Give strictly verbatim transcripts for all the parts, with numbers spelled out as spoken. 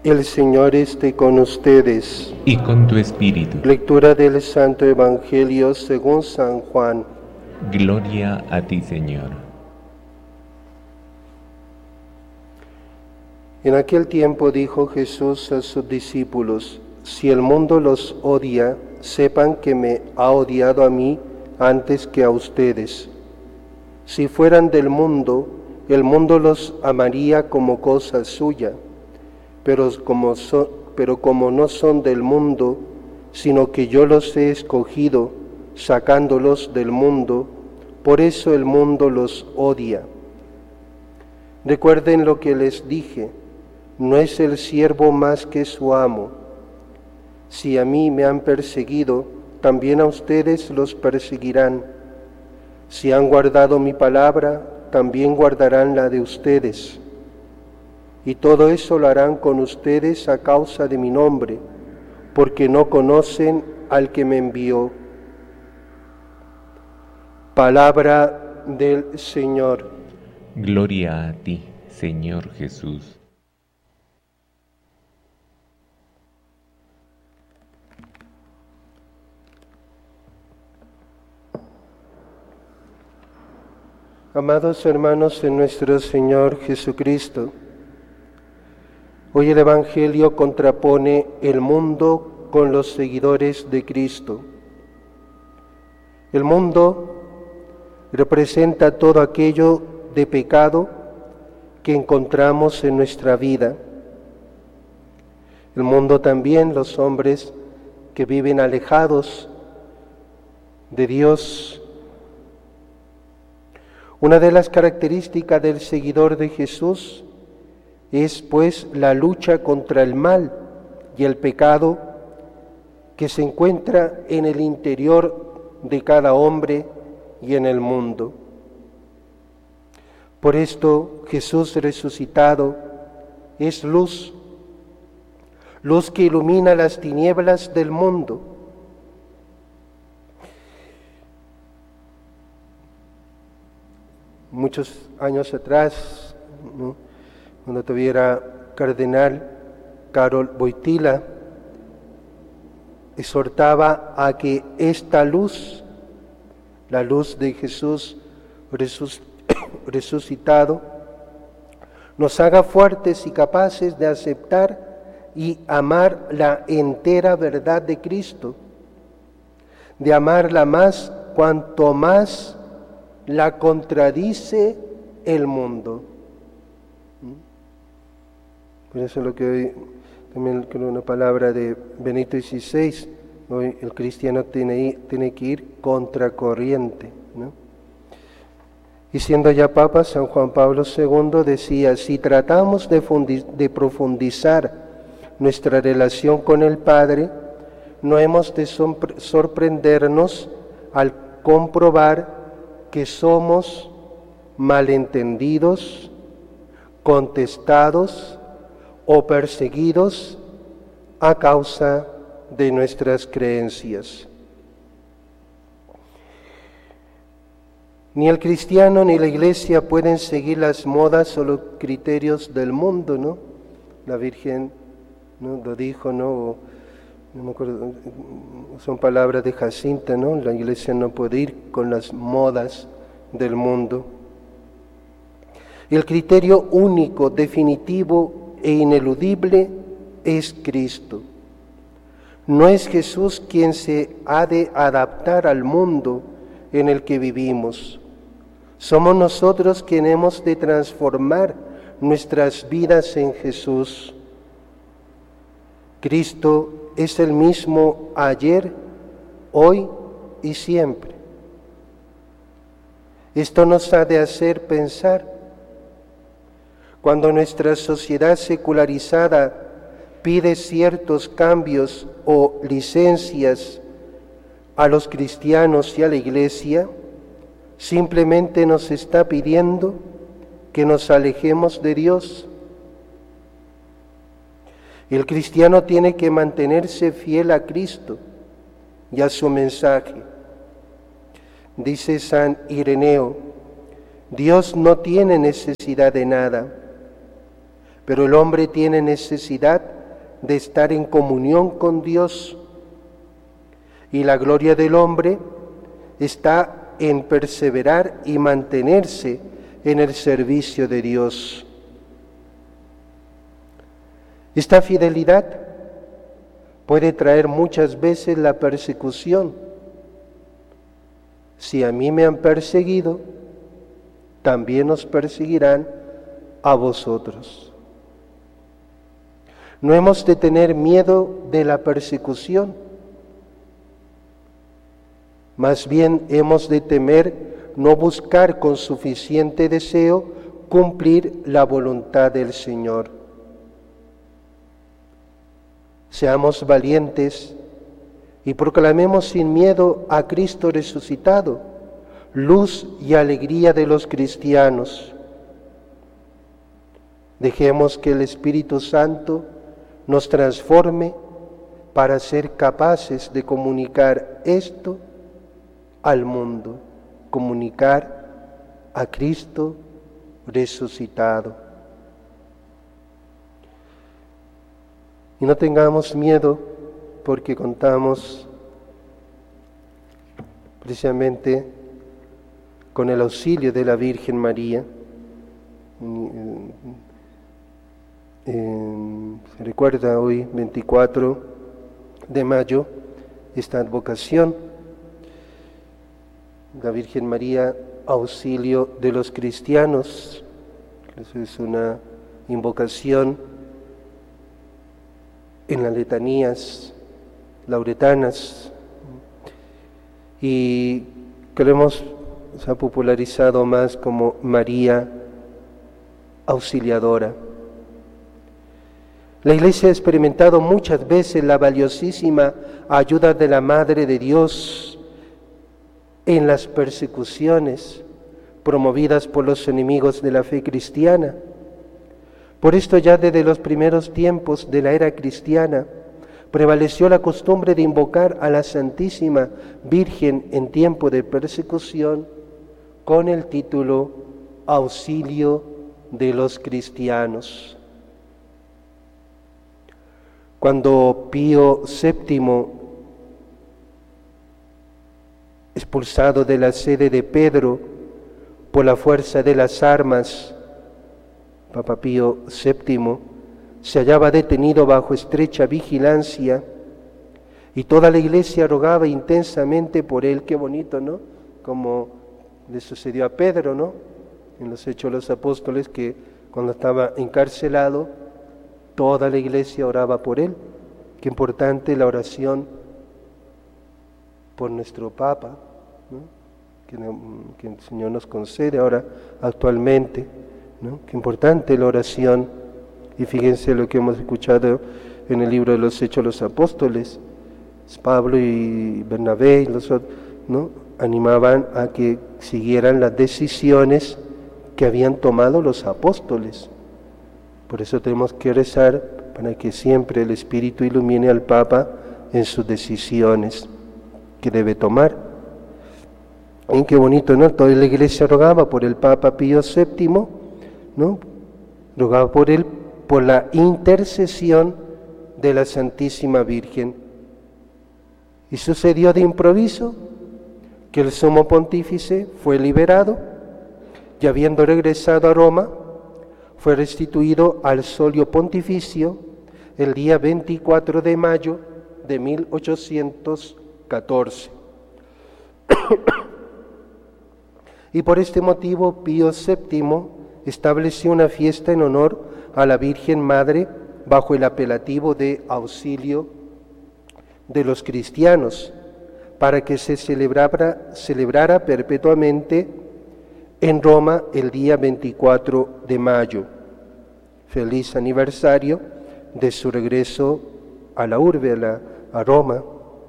El Señor esté con ustedes. Y con tu espíritu. Lectura del Santo Evangelio según San Juan. Gloria a ti, Señor. En aquel tiempo dijo Jesús a sus discípulos: si el mundo los odia, sepan que me ha odiado a mí antes que a ustedes. Si fueran del mundo, el mundo los amaría como cosa suya, pero como, so, pero como no son del mundo, sino que yo los he escogido, sacándolos del mundo, por eso el mundo los odia. Recuerden lo que les dije: no es el siervo más que su amo. Si a mí me han perseguido, también a ustedes los perseguirán. Si han guardado mi palabra, también guardarán la de ustedes. Y todo eso lo harán con ustedes a causa de mi nombre, porque no conocen al que me envió. Palabra del Señor. Gloria a ti, Señor Jesús. Amados hermanos en nuestro Señor Jesucristo, hoy el Evangelio contrapone el mundo con los seguidores de Cristo. El mundo representa todo aquello de pecado que encontramos en nuestra vida. El mundo también, los hombres que viven alejados de Dios. Una de las características del seguidor de Jesús es pues la lucha contra el mal y el pecado que se encuentra en el interior de cada hombre y en el mundo. Por esto Jesús resucitado es luz, luz que ilumina las tinieblas del mundo. Muchos años atrás, ¿no?, cuando tuviera cardenal Karol Wojtyła, exhortaba a que esta luz, la luz de Jesús resucitado, nos haga fuertes y capaces de aceptar y amar la entera verdad de Cristo, de amarla más cuanto más la contradice el mundo. Por eso lo que hoy, también creo una palabra de Benito dieciséis, hoy el cristiano tiene, tiene que ir contracorriente, ¿no? Y siendo ya Papa, San Juan Pablo segundo decía: si tratamos de, fundi, de profundizar nuestra relación con el Padre, no hemos de sorprendernos al comprobar que somos malentendidos, contestados o perseguidos a causa de nuestras creencias. Ni el cristiano ni la Iglesia pueden seguir las modas o los criterios del mundo, ¿no? La Virgen, ¿no?, lo dijo, ¿no? O, no me acuerdo, son palabras de Jacinta, ¿no? La Iglesia no puede ir con las modas del mundo. El criterio único, definitivo e ineludible es Cristo. No es Jesús quien se ha de adaptar al mundo en el que vivimos. Somos nosotros quienes hemos de transformar nuestras vidas en Jesús. Cristo es el mismo ayer, hoy y siempre. Esto nos ha de hacer pensar. Cuando nuestra sociedad secularizada pide ciertos cambios o licencias a los cristianos y a la Iglesia, simplemente nos está pidiendo que nos alejemos de Dios. El cristiano tiene que mantenerse fiel a Cristo y a su mensaje. Dice San Ireneo: Dios no tiene necesidad de nada. pero el hombre tiene necesidad de estar en comunión con Dios, y la gloria del hombre está en perseverar y mantenerse en el servicio de Dios. Esta fidelidad puede traer muchas veces la persecución. Si a mí me han perseguido, también os perseguirán a vosotros. No hemos de tener miedo de la persecución, más bien hemos de temer no buscar con suficiente deseo cumplir la voluntad del Señor. Seamos valientes y proclamemos sin miedo a Cristo resucitado, luz y alegría de los cristianos. Dejemos que el Espíritu Santo nos transforme para ser capaces de comunicar esto al mundo, comunicar a Cristo resucitado. Y no tengamos miedo, porque contamos precisamente con el auxilio de la Virgen María. Eh, se recuerda hoy, veinticuatro de mayo, esta advocación, la Virgen María, auxilio de los cristianos. Eso es una invocación en las letanías lauretanas, y que lo hemos se ha popularizado más como María Auxiliadora. La Iglesia ha experimentado muchas veces la valiosísima ayuda de la Madre de Dios en las persecuciones promovidas por los enemigos de la fe cristiana. Por esto, ya desde los primeros tiempos de la era cristiana prevaleció la costumbre de invocar a la Santísima Virgen en tiempo de persecución con el título Auxilio de los cristianos. Cuando Pío séptimo, expulsado de la sede de Pedro por la fuerza de las armas, Papa Pío séptimo se hallaba detenido bajo estrecha vigilancia y toda la Iglesia rogaba intensamente por él. Qué bonito, ¿no? Como le sucedió a Pedro, ¿no? En los Hechos de los Apóstoles, que cuando estaba encarcelado, toda la Iglesia oraba por él. Qué importante la oración por nuestro Papa, ¿no? que, que el Señor nos concede ahora actualmente, ¿no? Qué importante la oración. Y fíjense lo que hemos escuchado en el libro de los Hechos de los Apóstoles. Pablo y Bernabé y los otros, ¿no? animaban a que siguieran las decisiones que habían tomado los apóstoles. Por eso tenemos que rezar para que siempre el Espíritu ilumine al Papa en sus decisiones que debe tomar. Y qué bonito, ¿no? Toda la Iglesia rogaba por el Papa Pío séptimo, ¿no? Rogaba por él, por la intercesión de la Santísima Virgen. Y sucedió de improviso que el sumo pontífice fue liberado y, habiendo regresado a Roma, fue restituido al solio pontificio el día veinticuatro de mayo de mil ochocientos catorce. Y por este motivo Pío séptimo estableció una fiesta en honor a la Virgen Madre bajo el apelativo de Auxilio de los Cristianos, para que se celebrara, celebrara perpetuamente en Roma el día veinticuatro de mayo. Feliz aniversario de su regreso a la urbe, a, la, a Roma.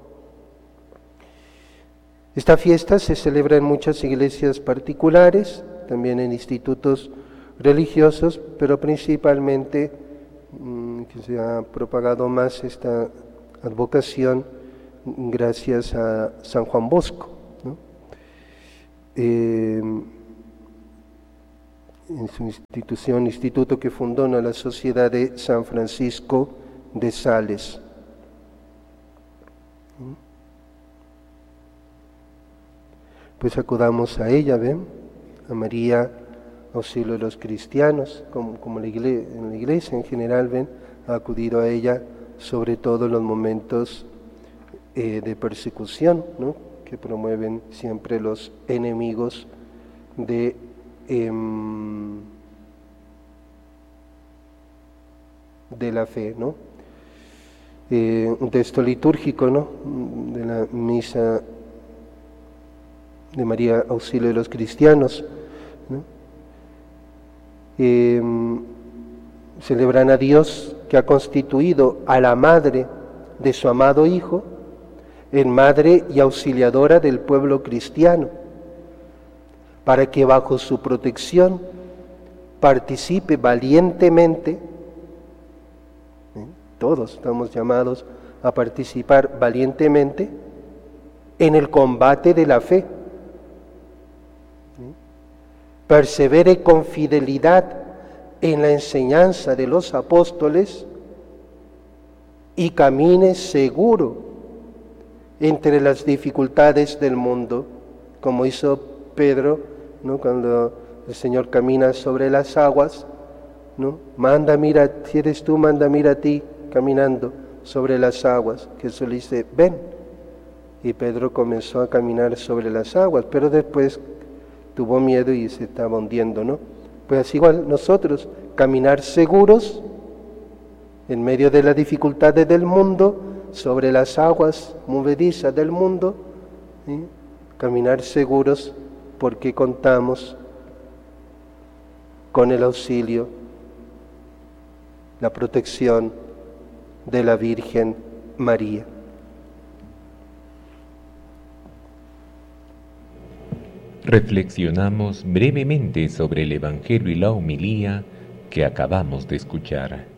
Esta fiesta se celebra en muchas iglesias particulares, también en institutos religiosos, pero principalmente mmm, que se ha propagado más esta advocación gracias a San Juan Bosco, ¿no? Eh, en su institución, instituto que fundó en la Sociedad de San Francisco de Sales. Pues acudamos a ella, ¿ven? A María, auxilio de los cristianos, como, como la iglesia, en la iglesia en general, ¿ven? Ha acudido a ella, sobre todo en los momentos eh, de persecución, ¿no? Que promueven siempre los enemigos de, eh, de la fe, ¿no? Eh, un texto litúrgico, ¿no? De la misa de María, auxilio de los cristianos, ¿no? Eh, celebran a Dios que ha constituido a la madre de su amado Hijo en madre y auxiliadora del pueblo cristiano, para que bajo su protección participe valientemente, ¿eh? Todos estamos llamados a participar valientemente en el combate de la fe, ¿eh? Persevere con fidelidad en la enseñanza de los apóstoles y camine seguro entre las dificultades del mundo, como hizo Pedro, ¿no? Cuando el Señor camina sobre las aguas, ¿no? Manda, mira, si eres tú, manda, mira a ti, caminando sobre las aguas. Jesús le dice, ven. Y Pedro comenzó a caminar sobre las aguas, pero después tuvo miedo y se estaba hundiendo, ¿no? Pues igual nosotros, caminar seguros en medio de las dificultades del mundo, sobre las aguas movedizas del mundo, ¿sí? Caminar seguros porque contamos con el auxilio, la protección de la Virgen María. Reflexionamos brevemente sobre el Evangelio y la homilía que acabamos de escuchar.